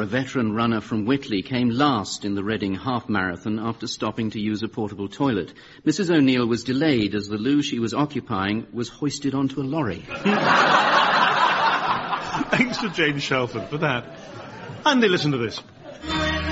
veteran runner from Whitley, came last in the Reading half marathon after stopping to use a portable toilet. Mrs. O'Neill was delayed as the loo she was occupying was hoisted onto a lorry. Thanks to Jane Shelford for that. And they listen to this.